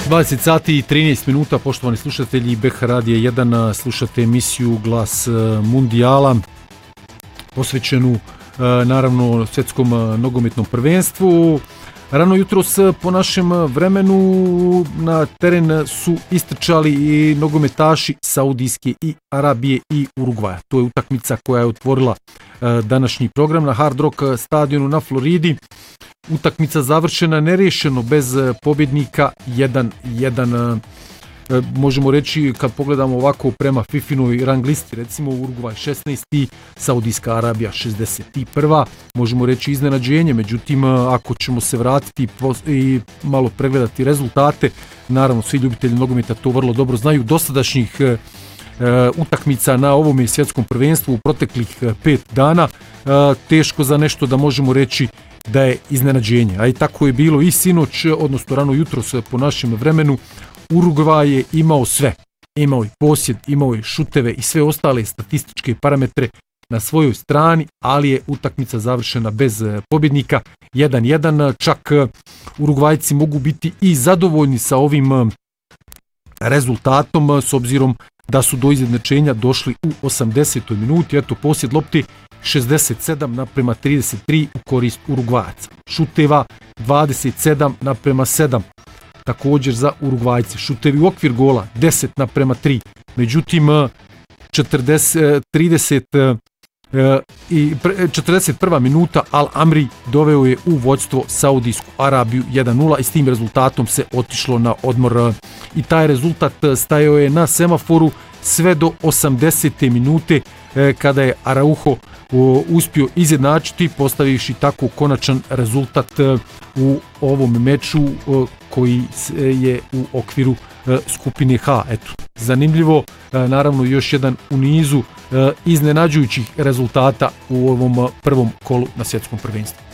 20 sati i 13 minuta, poštovani slušatelji BH Radija 1, slušate emisiju Glas Mundijala, posvećenu naravno svjetskom nogometnom prvenstvu. Rano jutros po našem vremenu na teren su istrčali i nogometaši Saudijske i Arabije i Urugvaja. To je utakmica koja je otvorila današnji program na Hard Rock stadionu na Floridi. Utakmica završena neriješeno bez pobjednika 1-1. Možemo reći, kad pogledamo ovako prema FIFInoj rang listi, recimo Urugvaj 16. Saudijska Arabija 61. Možemo reći iznenađenje, međutim ako ćemo se vratiti i malo pregledati rezultate, naravno svi ljubitelji nogometa to vrlo dobro znaju, dosadašnjih utakmica na ovom svjetskom prvenstvu u proteklih 5 dana, teško za nešto da možemo reći da je iznenađenje. A i tako je bilo i sinoć, odnosno rano jutros po našem vremenu. Urugvaj je imao sve. Imao je posjed, imao je šuteve i sve ostale statističke parametre na svojoj strani, ali je utakmica završena bez pobjednika 1-1. Čak Urugvajci mogu biti i zadovoljni sa ovim rezultatom s obzirom da su do izjednačenja došli u 80. minuti. Eto, posjed lopti 67:33 u korist Urugvajaca. Šuteva 27:7 također za Urugvajce. Šutevi u okvir gola 10:3. Međutim 41. minuta Al Amri doveo je u vođstvo Saudijsku Arabiju 1-0 i s tim rezultatom se otišlo na odmor. I taj rezultat stajao je na semaforu sve do 80. minute kada je Araujo uspio izjednačiti, postavivši tako konačan rezultat u ovom meču koji je u okviru skupine H. Eto, zanimljivo, naravno još jedan u nizu iznenađujućih rezultata u ovom prvom kolu na svjetskom prvenstvu.